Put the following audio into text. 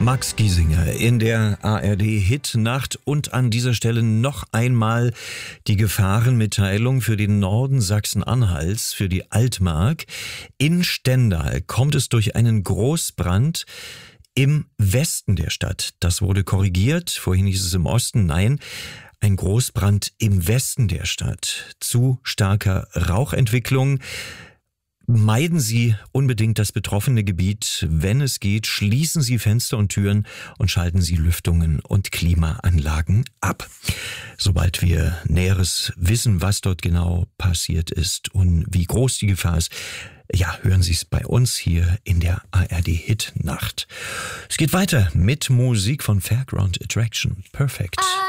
Max Giesinger in der ARD-Hit-Nacht und an dieser Stelle noch einmal die Gefahrenmitteilung für den Norden Sachsen-Anhalts, für die Altmark. In Stendal kommt es durch einen Großbrand im Westen der Stadt. Das wurde korrigiert, vorhin hieß es im Osten, nein, ein Großbrand im Westen der Stadt. Zu starker Rauchentwicklung. Meiden Sie unbedingt das betroffene Gebiet. Wenn es geht, schließen Sie Fenster und Türen und schalten Sie Lüftungen und Klimaanlagen ab. Sobald wir Näheres wissen, was dort genau passiert ist und wie groß die Gefahr ist, ja, hören Sie es bei uns hier in der ARD-Hit-Nacht. Es geht weiter mit Musik von Fairground Attraction. Perfect.